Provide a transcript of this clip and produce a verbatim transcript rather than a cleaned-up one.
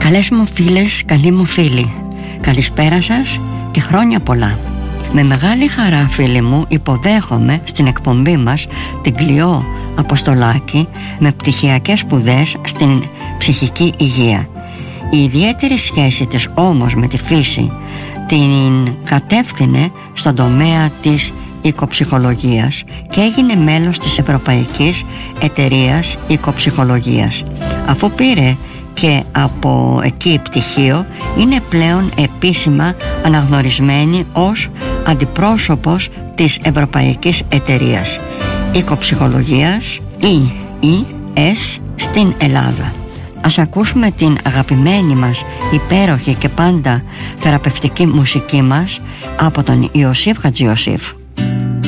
Καλές μου φίλες, καλοί μου φίλοι, καλησπέρα σας και χρόνια πολλά. Με μεγάλη χαρά, φίλοι μου, υποδέχομαι στην εκπομπή μας την Κλειό Αποστολάκη με πτυχιακές σπουδές στην ψυχική υγεία. Η ιδιαίτερη σχέση της όμως με τη φύση την κατεύθυνε στον τομέα της οικοψυχολογίας και έγινε μέλος της Ευρωπαϊκής Εταιρείας Οικοψυχολογίας. Αφού πήρε και από εκεί πτυχίο, είναι πλέον επίσημα αναγνωρισμένη ως αντιπρόσωπος της Ευρωπαϊκής Εταιρείας Οικοψυχολογίας ι ι ες στην Ελλάδα. Ας ακούσουμε την αγαπημένη μας υπέροχη και πάντα θεραπευτική μουσική μας από τον Ιωσήφ Χατζιωσήφ.